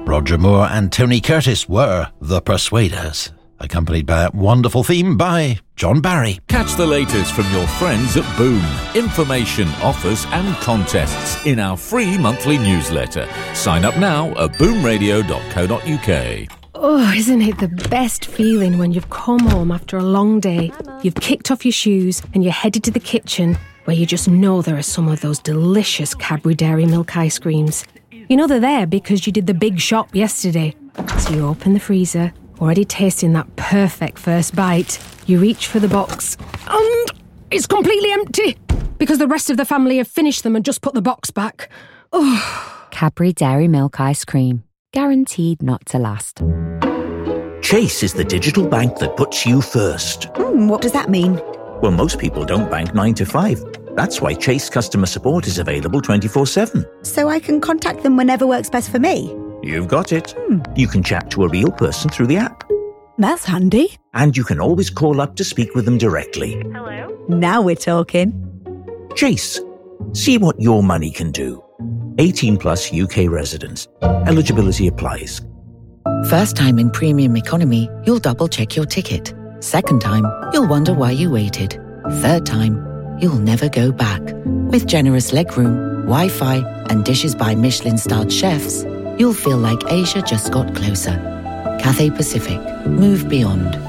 Roger Moore and Tony Curtis were The Persuaders, accompanied by that wonderful theme by John Barry. Catch the latest from your friends at Boom. Information, offers and contests in our free monthly newsletter. Sign up now at boomradio.co.uk. Oh, isn't it the best feeling when you've come home after a long day, you've kicked off your shoes and you're headed to the kitchen where you just know there are some of those delicious Cadbury Dairy Milk ice creams. You know they're there because you did the big shop yesterday. So you open the freezer, already tasting that perfect first bite. You reach for the box and it's completely empty because the rest of the family have finished them and just put the box back. Oh. Cadbury Dairy Milk ice cream. Guaranteed not to last. Chase is the digital bank that puts you first. What does that mean? Well, most people don't bank 9 to 5. That's why Chase customer support is available 24/7. So I can contact them whenever works best for me? You've got it. You can chat to a real person through the app. That's handy. And you can always call up to speak with them directly. Hello? Now we're talking. Chase. See what your money can do. 18 plus UK residents. Eligibility applies. First time in premium economy, you'll double check your ticket. Second time, you'll wonder why you waited. Third time, you'll never go back. With generous legroom, Wi-Fi and dishes by Michelin-starred chefs, you'll feel like Asia just got closer. Cathay Pacific. Move beyond.